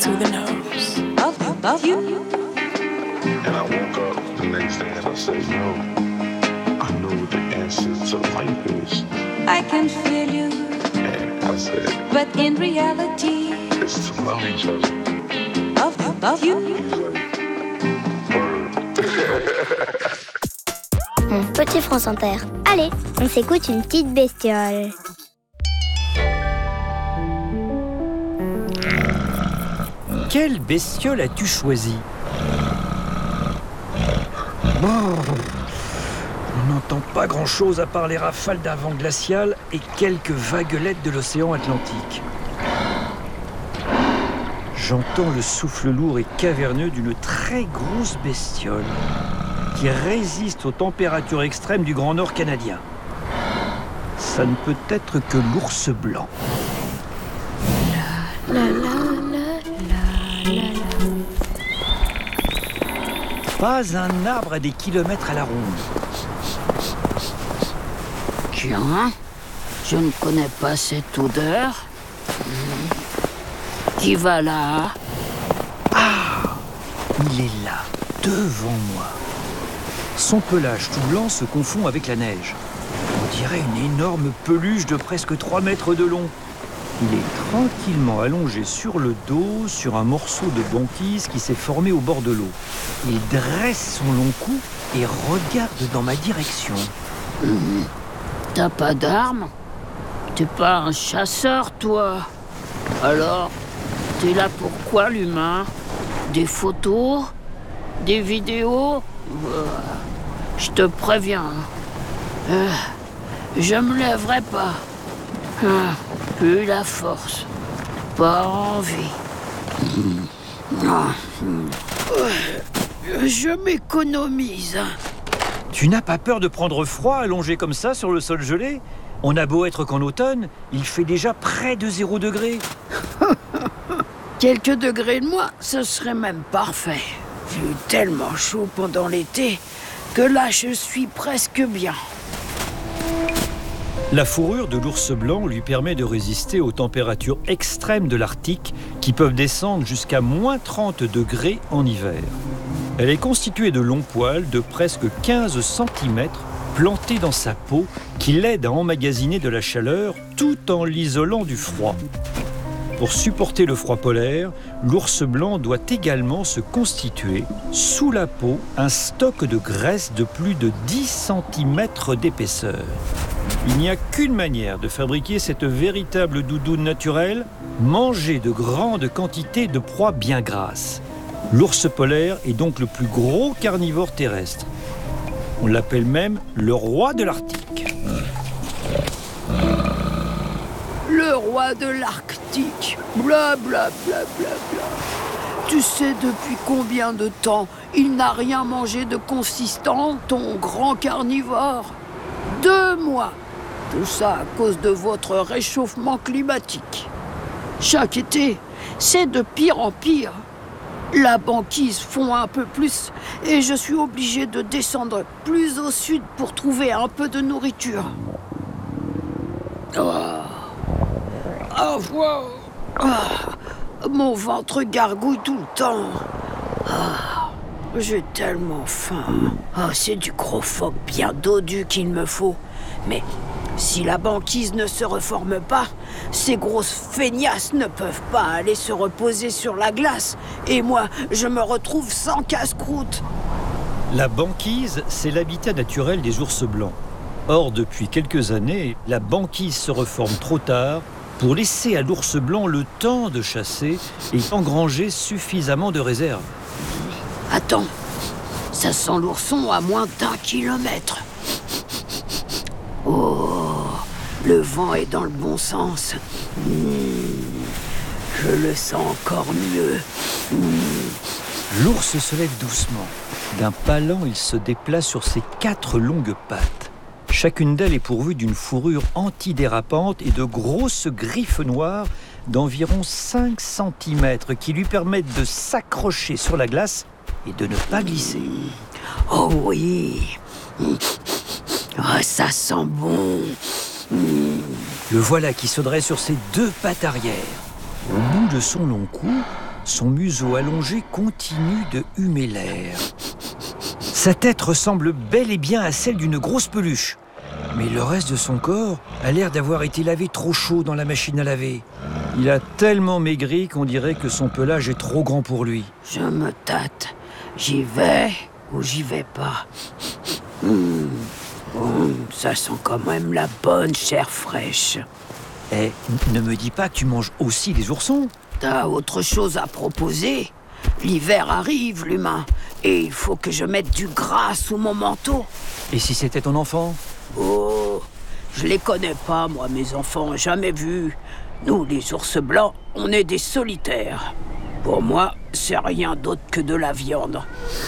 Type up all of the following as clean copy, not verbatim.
to the nose. Of you. And I woke up the next day and I said, yo, I know what the answer to life is. I can feel you. And I said, but in reality, it's to love each other. Of you. He's like, word. Petit France Inter. Allez, on s'écoute une petite bestiole. Quelle bestiole as-tu choisi ? On n'entend pas grand-chose à part les rafales d'un vent glacial et quelques vaguelettes de l'océan Atlantique. J'entends le souffle lourd et caverneux d'une très grosse bestiole qui résiste aux températures extrêmes du Grand Nord canadien. Ça ne peut être que l'ours blanc. Pas un arbre à des kilomètres à la ronde. Tiens, je ne connais pas cette odeur. Qui va là ? Ah, il est là, devant moi. Son pelage tout blanc se confond avec la neige. On dirait une énorme peluche de presque 3 mètres de long. Il est tranquillement allongé sur le dos, sur un morceau de banquise qui s'est formé au bord de l'eau. Il dresse son long cou et regarde dans ma direction. T'as pas d'armes ? T'es pas un chasseur, toi ? Alors, t'es là pour quoi, l'humain ? Des photos ? Des vidéos ? Je te préviens. Je me lèverai pas. Plus la force. Pas envie. Je m'économise. Tu n'as pas peur de prendre froid allongé comme ça sur le sol gelé ? On a beau être qu'en automne, il fait déjà près de 0 degré. Quelques degrés de moins, ce serait même parfait. J'ai eu tellement chaud pendant l'été que là, je suis presque bien. La fourrure de l'ours blanc lui permet de résister aux températures extrêmes de l'Arctique qui peuvent descendre jusqu'à moins 30 degrés en hiver. Elle est constituée de longs poils de presque 15 cm plantés dans sa peau qui l'aident à emmagasiner de la chaleur tout en l'isolant du froid. Pour supporter le froid polaire, l'ours blanc doit également se constituer, sous la peau, un stock de graisse de plus de 10 cm d'épaisseur. Il n'y a qu'une manière de fabriquer cette véritable doudoune naturelle, manger de grandes quantités de proies bien grasses. L'ours polaire est donc le plus gros carnivore terrestre. On l'appelle même le roi de l'Arctique. Le roi de l'Arctique, bla bla bla bla bla. Tu sais depuis combien de temps il n'a rien mangé de consistant, ton grand carnivore ? 2 mois. Tout ça à cause de votre réchauffement climatique. Chaque été, c'est de pire en pire. La banquise fond un peu plus et je suis obligé de descendre plus au sud pour trouver un peu de nourriture. Mon ventre gargouille tout le temps. J'ai tellement faim. C'est du gros phoque bien dodu qu'il me faut. Mais si la banquise ne se reforme pas, ces grosses feignasses ne peuvent pas aller se reposer sur la glace. Et moi, je me retrouve sans casse-croûte. La banquise, c'est l'habitat naturel des ours blancs. Or, depuis quelques années, la banquise se reforme trop tard pour laisser à l'ours blanc le temps de chasser et engranger suffisamment de réserves. Attends, ça sent l'ourson à moins d'1 kilomètre. Oh, le vent est dans le bon sens. Je le sens encore mieux. L'ours se lève doucement. D'un pas lent, il se déplace sur ses 4 longues pattes. Chacune d'elles est pourvue d'une fourrure antidérapante et de grosses griffes noires d'environ 5 cm qui lui permettent de s'accrocher sur la glace et de ne pas glisser. Oh oui, ça sent bon. Le voilà qui se dresse sur ses 2 pattes arrière. Au bout de son long cou son museau allongé continue de humer l'air. Sa tête ressemble bel et bien à celle d'une grosse peluche. Mais le reste de son corps a l'air d'avoir été lavé trop chaud dans la machine à laver. Il a tellement maigri qu'on dirait que son pelage est trop grand pour lui. Je me tâte. J'y vais ou j'y vais pas. Ça sent quand même la bonne chair fraîche. Eh, ne me dis pas que tu manges aussi des oursons. T'as autre chose à proposer? L'hiver arrive, l'humain, et il faut que je mette du gras sous mon manteau. Et si c'était ton enfant? Oh, je les connais pas, moi, mes enfants, jamais vus. Nous, les ours blancs, on est des solitaires. Pour moi, c'est rien d'autre que de la viande.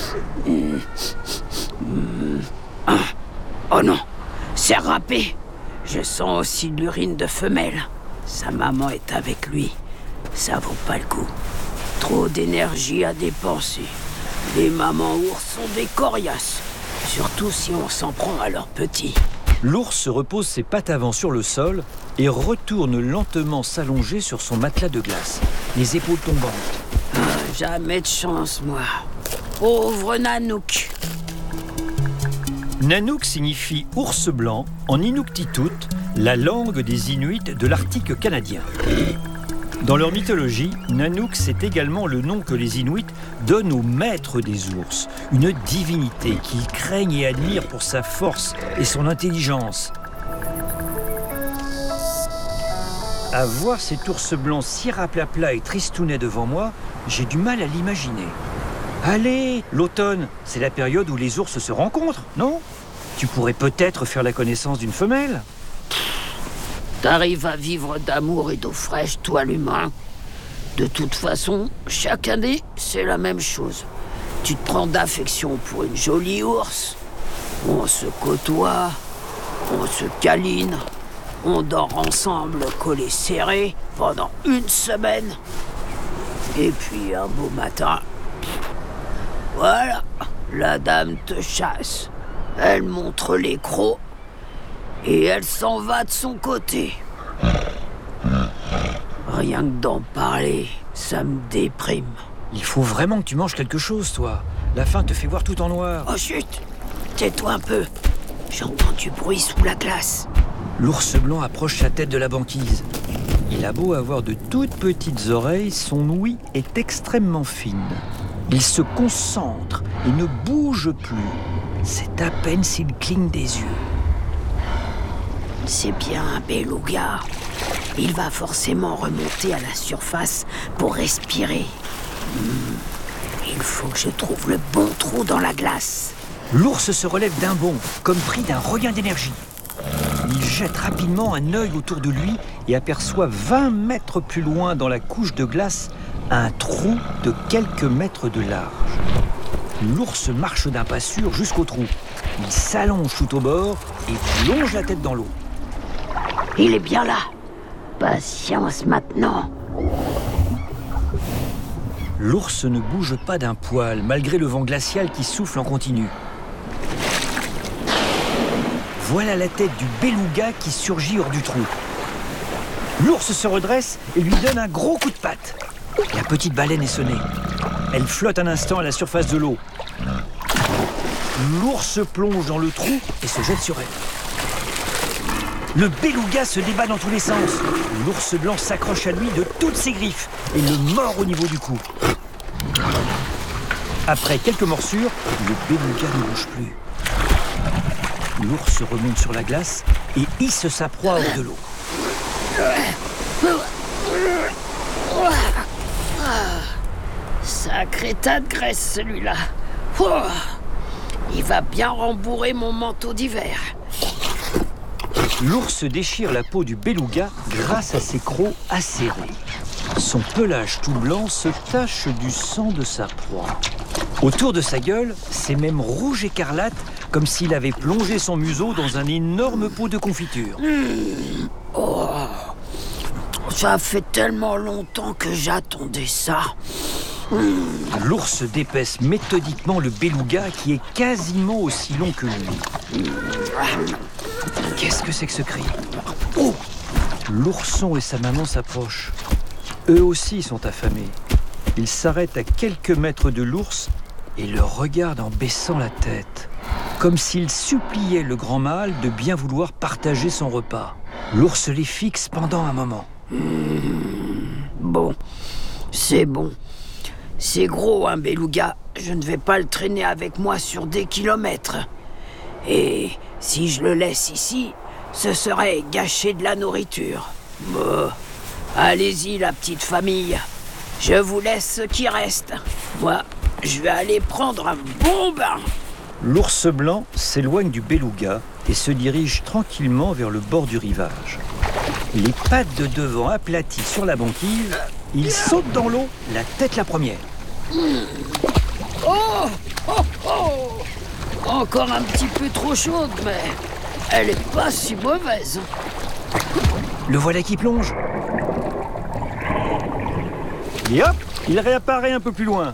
Oh non, c'est râpé. Je sens aussi l'urine de femelle. Sa maman est avec lui. Ça vaut pas le coup. Trop d'énergie à dépenser. Les mamans ours sont des coriaces. Surtout si on s'en prend à leurs petits. L'ours repose ses pattes avant sur le sol et retourne lentement s'allonger sur son matelas de glace, les épaules tombantes. Jamais de chance, moi. Pauvre Nanook. Nanook signifie ours blanc en inuktitut, la langue des Inuits de l'Arctique canadien. Dans leur mythologie, Nanook, c'est également le nom que les Inuits donnent au maître des ours, une divinité qu'ils craignent et admirent pour sa force et son intelligence. À voir cet ours blanc si raplapla et tristounet devant moi, j'ai du mal à l'imaginer. Allez, l'automne, c'est la période où les ours se rencontrent, non? Tu pourrais peut-être faire la connaissance d'une femelle. T'arrives à vivre d'amour et d'eau fraîche, toi l'humain. De toute façon, chaque année, c'est la même chose. Tu te prends d'affection pour une jolie ours. On se côtoie, on se câline, on dort ensemble collés serrés pendant une semaine. Et puis un beau matin, voilà, la dame te chasse. Elle montre les crocs et elle s'en va de son côté. Rien que d'en parler, ça me déprime. Il faut vraiment que tu manges quelque chose, toi. La faim te fait voir tout en noir. Oh chut, tais-toi un peu. J'entends du bruit sous la glace. L'ours blanc approche sa tête de la banquise. Il a beau avoir de toutes petites oreilles, son ouïe est extrêmement fine. Il se concentre et ne bouge plus. C'est à peine s'il cligne des yeux. C'est bien un beluga. Il va forcément remonter à la surface pour respirer. Il faut que je trouve le bon trou dans la glace. L'ours se relève d'un bond, comme pris d'un regain d'énergie. Il jette rapidement un œil autour de lui et aperçoit 20 mètres plus loin dans la couche de glace un trou de quelques mètres de large. L'ours marche d'un pas sûr jusqu'au trou. Il s'allonge tout au bord et plonge la tête dans l'eau. Il est bien là. Patience maintenant. L'ours ne bouge pas d'un poil, malgré le vent glacial qui souffle en continu. Voilà la tête du beluga qui surgit hors du trou. L'ours se redresse et lui donne un gros coup de patte. La petite baleine est sonnée. Elle flotte un instant à la surface de l'eau. L'ours plonge dans le trou et se jette sur elle. Le beluga se débat dans tous les sens. L'ours blanc s'accroche à lui de toutes ses griffes et le mord au niveau du cou. Après quelques morsures, le beluga ne bouge plus. L'ours remonte sur la glace et hisse sa proie hors de l'eau. Sacré tas de graisse, celui-là. Il va bien rembourrer mon manteau d'hiver. L'ours déchire la peau du beluga grâce à ses crocs acérés. Son pelage tout blanc se tache du sang de sa proie. Autour de sa gueule, c'est même rouge écarlate, comme s'il avait plongé son museau dans un énorme pot de confiture. Oh, ça fait tellement longtemps que j'attendais ça. L'ours dépaisse méthodiquement le beluga qui est quasiment aussi long que lui. Qu'est-ce que c'est que ce cri? L'ourson et sa maman s'approchent. Eux aussi sont affamés. Il s'arrête à quelques mètres de l'ours et le regarde en baissant la tête, comme s'il suppliait le grand mâle de bien vouloir partager son repas. L'ours les fixe pendant un moment. Bon, c'est bon. C'est gros, un beluga. Je ne vais pas le traîner avec moi sur des kilomètres. Et si je le laisse ici, ce serait gâcher de la nourriture. Bon, allez-y, la petite famille. Je vous laisse ce qui reste. Moi, je vais aller prendre un bon bain. L'ours blanc s'éloigne du beluga et se dirige tranquillement vers le bord du rivage. Les pattes de devant aplaties sur la banquise, il saute dans l'eau, la tête la première. Oh, oh, oh. Encore un petit peu trop chaude, mais elle est pas si mauvaise. Le voilà qui plonge. Et hop, il réapparaît un peu plus loin.